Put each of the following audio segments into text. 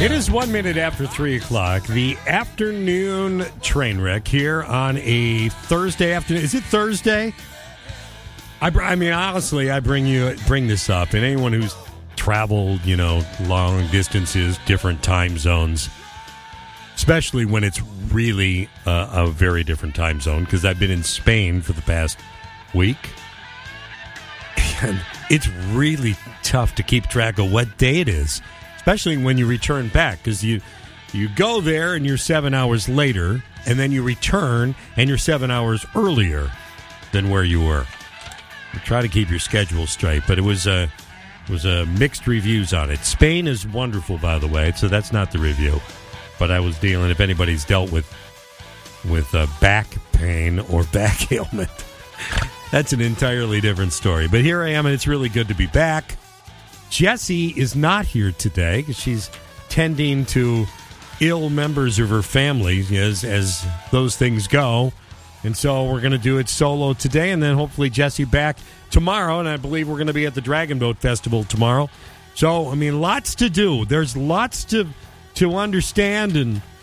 It is 1 minute after 3 o'clock. The afternoon train wreck here on a Thursday afternoon. Is it Thursday? I mean, honestly, I bring this up, and anyone who's traveled, long distances, different time zones, especially when it's really a very different time zone, because I've been in Spain for the past week, and it's really tough to keep track of what day it is. Especially when you return back, because you go there and you're 7 hours later, and then you return and you're 7 hours earlier than where you were. You try to keep your schedule straight, but it was mixed reviews on it. Spain is wonderful, by the way, so that's not the review. But I was dealing, if anybody's dealt with back pain or back ailment, that's an entirely different story. But here I am, and it's really good to be back. Jessie is not here today because she's tending to ill members of her family, as those things go. And so we're going to do it solo today, and then hopefully Jessie back tomorrow. And I believe we're going to be at the Dragon Boat Festival tomorrow. So, I mean, lots to do. There's lots to understand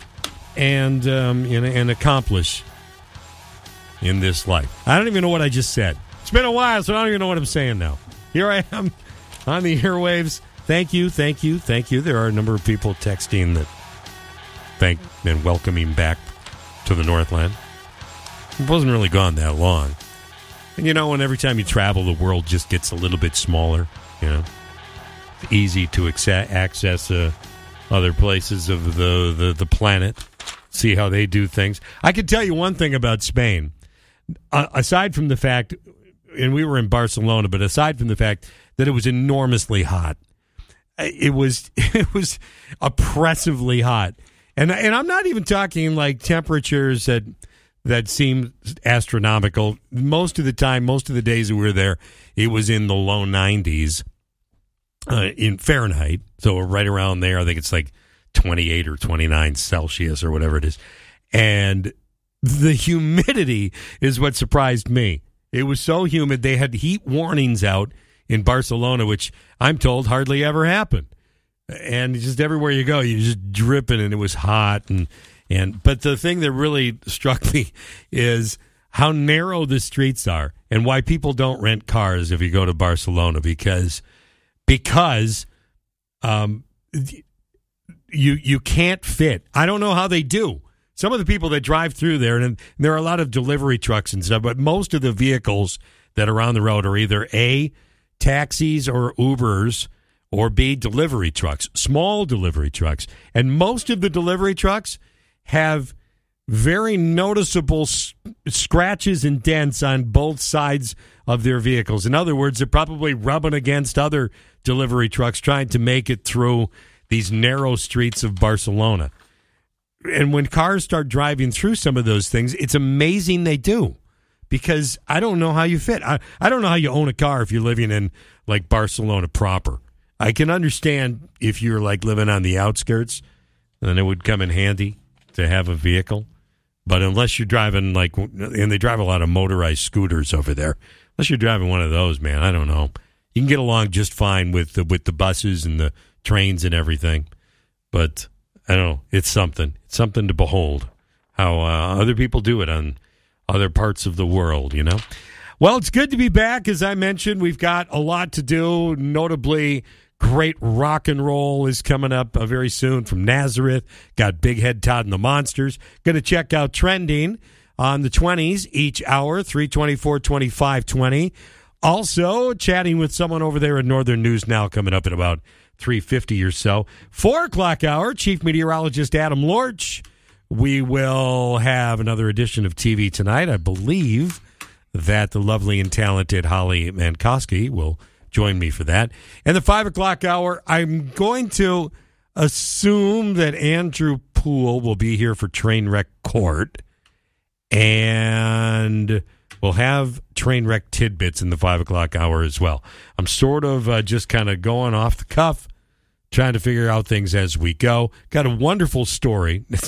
and accomplish in this life. I don't even know what I just said. It's been a while, so I don't even know what I'm saying now. Here I am. On the airwaves, thank you. There are a number of people texting that thank and welcoming back to the Northland. It wasn't really gone that long. And when every time you travel, the world just gets a little bit smaller. It's easy to access other places of the planet, see how they do things. I can tell you one thing about Spain. Aside from the fact, and we were in Barcelona, but aside from the fact that it was enormously hot. It was oppressively hot. And I'm not even talking like temperatures that seem astronomical. Most of the time, most of the days that we were there, it was in the low 90s in Fahrenheit. So we're right around there. I think it's like 28 or 29 Celsius or whatever it is. And the humidity is what surprised me. It was so humid. They had heat warnings out in Barcelona, which I'm told hardly ever happened. And just everywhere you go, you're just dripping, and it was hot. But the thing that really struck me is how narrow the streets are and why people don't rent cars if you go to Barcelona, because you can't fit. I don't know how they do. Some of the people that drive through there, and there are a lot of delivery trucks and stuff, but most of the vehicles that are on the road are either A, taxis or Ubers, or B, delivery trucks, small delivery trucks. And most of the delivery trucks have very noticeable scratches and dents on both sides of their vehicles. In other words, they're probably rubbing against other delivery trucks trying to make it through these narrow streets of Barcelona. And when cars start driving through some of those things, it's amazing they do. Because I don't know how you fit. I don't know how you own a car if you're living in, like, Barcelona proper. I can understand if you're, like, living on the outskirts, then it would come in handy to have a vehicle. But unless you're driving, like, and they drive a lot of motorized scooters over there, unless you're driving one of those, man, I don't know. You can get along just fine with the buses and the trains and everything. But, I don't know, it's something. It's something to behold, how other people do it on other parts of the world, Well, it's good to be back. As I mentioned, we've got a lot to do. Notably, great rock and roll is coming up very soon from Nazareth. Got Big Head Todd and the Monsters. Going to check out Trending on the 20s each hour, 3:24, 25, 20. Also, chatting with someone over there at Northern News Now coming up at about 3:50 or so. 4 o'clock hour, Chief Meteorologist Adam Lorch. We will have another edition of TV Tonight. I believe that the lovely and talented Holly Mankowski will join me for that. And the 5 o'clock hour, I'm going to assume that Andrew Poole will be here for Trainwreck Court. And we'll have Trainwreck Tidbits in the 5 o'clock hour as well. I'm sort of just kind of going off the cuff, trying to figure out things as we go. Got a wonderful story. It's